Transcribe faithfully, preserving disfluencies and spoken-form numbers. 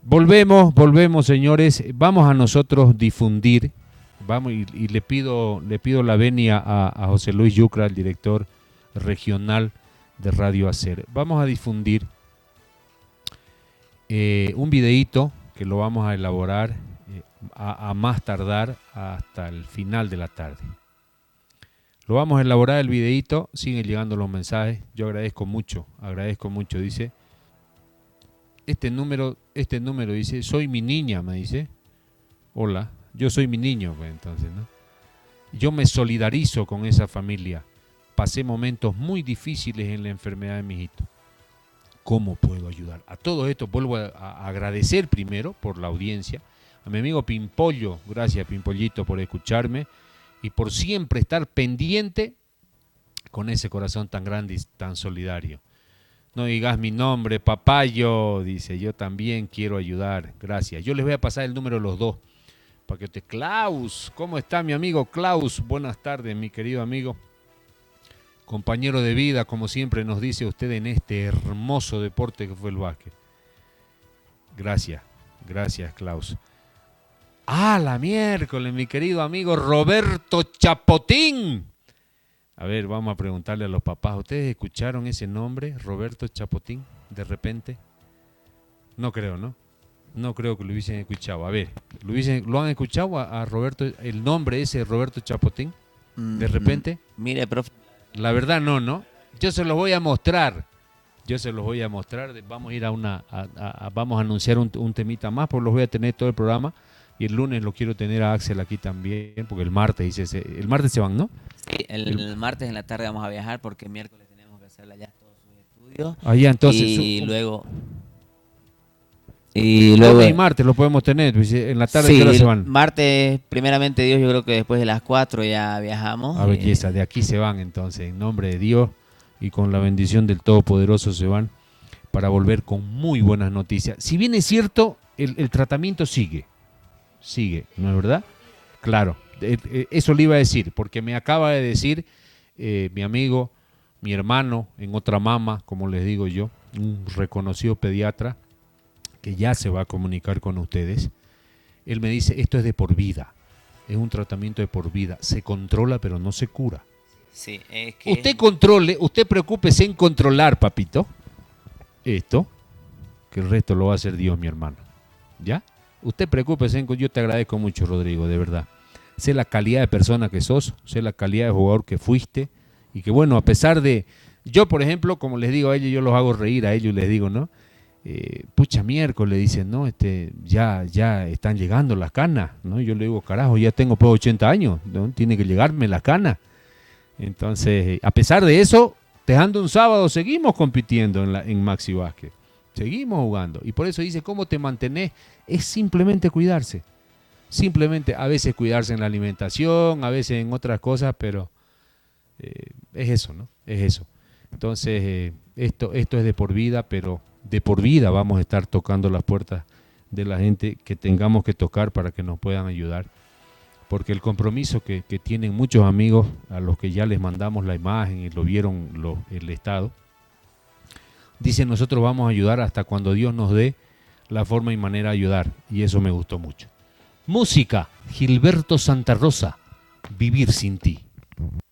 Volvemos, volvemos, señores. Vamos a nosotros difundir, vamos y, y le pido, le pido la venia a, a José Luis Yucra, el director regional de Radio Hacer. Vamos a difundir eh, un videíto que lo vamos a elaborar eh, a, a más tardar hasta el final de la tarde. Lo vamos a elaborar el videíto, siguen llegando los mensajes. Yo agradezco mucho, agradezco mucho. Dice, este número, este número dice, soy mi niña, me dice. Hola, yo soy mi niño, pues entonces, ¿no? Yo me solidarizo con esa familia. Pasé momentos muy difíciles en la enfermedad de mi hijito. ¿Cómo puedo ayudar? A todo esto vuelvo a, a agradecer primero por la audiencia. A mi amigo Pimpollo, gracias Pimpollito por escucharme y por siempre estar pendiente con ese corazón tan grande y tan solidario. No digas mi nombre, papayo, dice, yo también quiero ayudar, gracias. Yo les voy a pasar el número de los dos, para que te... Klaus, ¿cómo está mi amigo Klaus? Buenas tardes, mi querido amigo. Compañero de vida, como siempre nos dice usted en este hermoso deporte que fue el básquet. Gracias, gracias Klaus. Ah, la miércoles, mi querido amigo Roberto Chapotín. A ver, vamos a preguntarle a los papás. ¿Ustedes escucharon ese nombre, Roberto Chapotín, de repente? No creo, ¿no? No creo que lo hubiesen escuchado. A ver, ¿lo, hubiesen, ¿lo han escuchado a, a Roberto, el nombre ese, Roberto Chapotín, de repente? Mm, mire, profe. La verdad no, ¿no? Yo se los voy a mostrar. Yo se los voy a mostrar. Vamos a ir a una, a, a, a, vamos a anunciar un, un temita más, porque los voy a tener todo el programa. Y el lunes lo quiero tener a Axel aquí también, porque el martes dice, el martes se van, ¿no? Sí, el, el martes en la tarde vamos a viajar porque el miércoles tenemos que hacer allá todos sus estudios. Allá entonces. Y su, luego... Y luego... Y martes lo podemos tener, en la tarde, sí, ¿qué hora se van? Martes, primeramente Dios, yo creo que después de las cuatro ya viajamos. A belleza, de aquí se van entonces, en nombre de Dios y con la bendición del Todopoderoso se van para volver con muy buenas noticias. Si bien es cierto, el, el tratamiento sigue. Sigue, ¿no es verdad? Claro, eso le iba a decir, porque me acaba de decir eh, mi amigo, mi hermano, en otra mama, como les digo yo, un reconocido pediatra, que ya se va a comunicar con ustedes. Él me dice, esto es de por vida, es un tratamiento de por vida, se controla pero no se cura. Sí, es que... Usted controle, usted preocúpese en controlar, papito, esto, que el resto lo va a hacer Dios, mi hermano, ¿ya? Usted preocúpese, en, yo te agradezco mucho, Rodrigo, de verdad. Sé la calidad de persona que sos, sé la calidad de jugador que fuiste, y que bueno, a pesar de, yo por ejemplo, como les digo a ellos, yo los hago reír a ellos y les digo, ¿no? Eh, pucha miércoles, dicen, ¿no? Este, ya, ya están llegando las canas, ¿no? Yo le digo, carajo, ya tengo pues ochenta años, ¿no? Tiene que llegarme las canas. Entonces, a pesar de eso, dejando un sábado, seguimos compitiendo en, la, en Maxi Básquet. Seguimos jugando. Y por eso dice, ¿cómo te mantenés? Es simplemente cuidarse. Simplemente, a veces cuidarse en la alimentación, a veces en otras cosas, pero eh, es eso, ¿no? Es eso. Entonces, eh, esto, esto es de por vida, pero de por vida vamos a estar tocando las puertas de la gente que tengamos que tocar para que nos puedan ayudar. Porque el compromiso que, que tienen muchos amigos a los que ya les mandamos la imagen y lo vieron lo, el Estado, dicen nosotros vamos a ayudar hasta cuando Dios nos dé la forma y manera de ayudar. Y eso me gustó mucho. Música, Gilberto Santa Rosa, Vivir sin ti.